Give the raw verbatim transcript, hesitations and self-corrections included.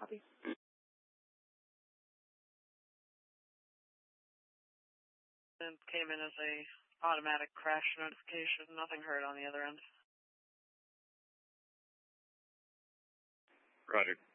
Copy. And came in as a automatic crash notification. Nothing heard on the other end. Roger.